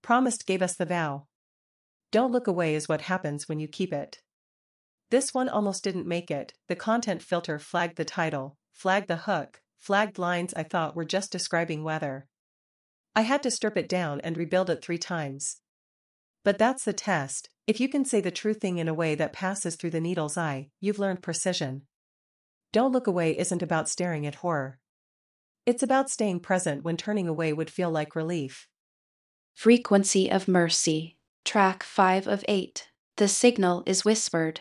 Promised gave us the vow. Don't look away is what happens when you keep it. This one almost didn't make it. The content filter flagged the title, flagged the hook, flagged lines I thought were just describing weather. I had to strip it down and rebuild it 3 times. But that's the test. If you can say the true thing in a way that passes through the needle's eye, you've learned precision. Don't look away isn't about staring at horror. It's about staying present when turning away would feel like relief. Frequency of Mercy. Track 5 of 8. The signal is whispered.